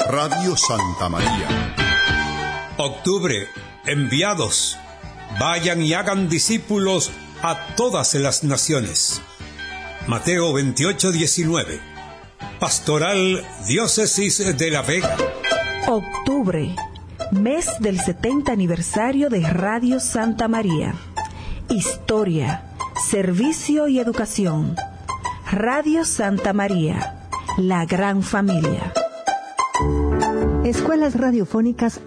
Radio Santa María. Octubre, enviados. Vayan y hagan discípulos a todas las naciones. Mateo 28:19. Pastoral Diócesis de La Vega. Octubre, mes del 70 aniversario de Radio Santa María. Historia, servicio y educación. Radio Santa María, la gran familia. Escuelas radiofónicas